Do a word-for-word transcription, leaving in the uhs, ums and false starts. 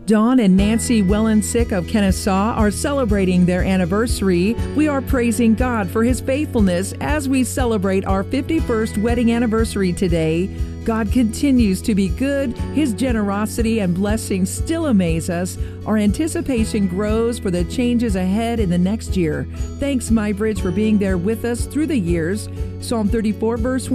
Dawn and Nancy Wellensick of Kennesaw are celebrating their anniversary. We are praising God for His faithfulness as we celebrate our fifty-first wedding anniversary today. God continues to be good. His generosity and blessings still amaze us. Our anticipation grows for the changes ahead in the next year. Thanks, MyBridge, for being there with us through the years. Psalm thirty-four, verse